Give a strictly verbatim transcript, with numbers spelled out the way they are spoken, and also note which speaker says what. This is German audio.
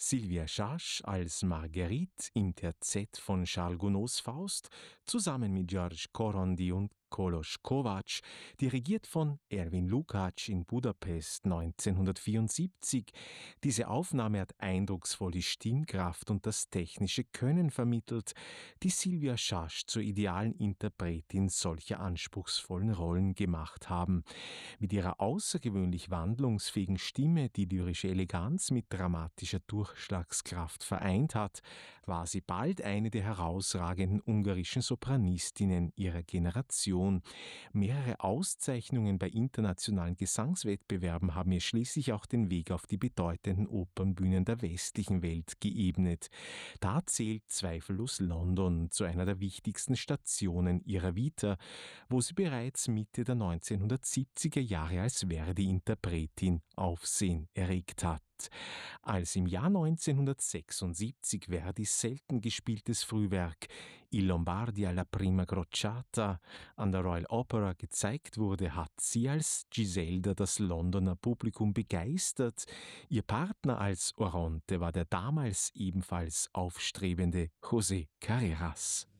Speaker 1: Sylvia Schasch als Marguerite im Terzett von Charles Gounods Faust, zusammen mit George Korondi und Kolos Kovacs, dirigiert von Erwin Lukács in Budapest neunzehnhundertvierundsiebzig. Diese Aufnahme hat eindrucksvoll die Stimmkraft und das technische Können vermittelt, die Sylvia Schasch zur idealen Interpretin solcher anspruchsvollen Rollen gemacht haben. Mit ihrer außergewöhnlich wandlungsfähigen Stimme, die lyrische Eleganz mit dramatischer Durchschlagskraft vereint hat, war sie bald eine der herausragenden ungarischen Sopranistinnen ihrer Generation. Mehrere Auszeichnungen bei internationalen Gesangswettbewerben haben ihr schließlich auch den Weg auf die bedeutenden Opernbühnen der westlichen Welt geebnet. Da zählt zweifellos London zu einer der wichtigsten Stationen ihrer Vita, wo sie bereits Mitte der neunzehnhundertsiebziger Jahre als Verdi-Interpretin Aufsehen erregt hat. Als im Jahr neunzehnhundertsechsundsiebzig Verdis selten gespieltes Frühwerk I Lombardi alla prima crociata an der Royal Opera gezeigt wurde, hat sie als Giselda das Londoner Publikum begeistert. Ihr Partner als Oronte war der damals ebenfalls aufstrebende José Carreras.